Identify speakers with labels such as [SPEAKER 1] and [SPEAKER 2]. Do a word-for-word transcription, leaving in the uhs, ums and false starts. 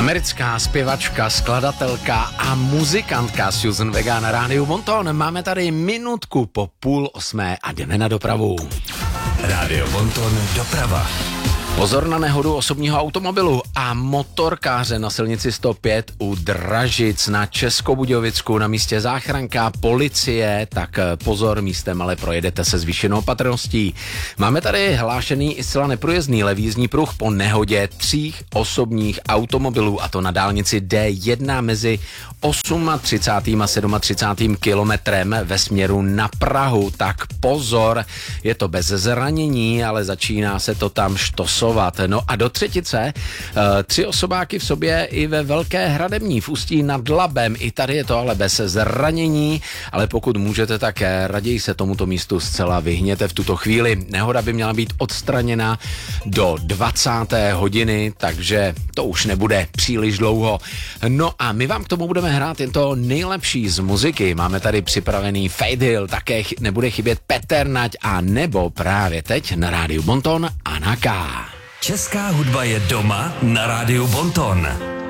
[SPEAKER 1] Americká zpěvačka, skladatelka a muzikantka Susan Vega na rádiu Bonton. Máme tady minutku po půl osmé a jdeme na dopravu.
[SPEAKER 2] Rádio Bonton doprava.
[SPEAKER 1] Pozor na nehodu osobního automobilu a motorkáře na silnici sto pět u Dražic na Českobudějovicku, na místě záchranka, policie, tak pozor, místem ale projedete se zvýšenou opatrností. Máme tady hlášený i zcela neprůjezdný levý jízdní pruh po nehodě tří osobních automobilů, a to na dálnici D jedna mezi třicátým osmým a třicátým sedmým kilometrem ve směru na Prahu. Tak pozor, je to bez zranění, ale začíná se to tam štosovat. No a do třetice tři osobáky v sobě i ve Velké Hradební v Ústí nad Labem. I tady je to ale bez zranění, ale pokud můžete, tak raději se tomuto místu zcela vyhněte v tuto chvíli. Nehoda by měla být odstraněna do dvacáté hodiny, takže to už nebude příliš dlouho. No a my vám k tomu budeme hrát jen to nejlepší z muziky. Máme tady připravený Fade Hill, také nebude chybět Petr Nať a nebo právě teď na rádiu Bonton Anna K.
[SPEAKER 2] Česká hudba je doma na rádiu Bonton.